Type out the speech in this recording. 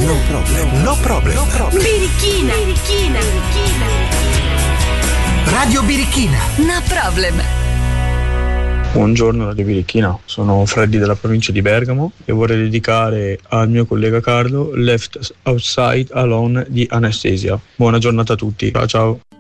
No problem. No problem. No problem. Birichina. Radio Birichina. No problem. Buongiorno Radio Birichina, sono Freddy della provincia di Bergamo e vorrei dedicare al mio collega Carlo Left Outside Alone di Anastasia. Buona giornata a tutti, ciao ciao.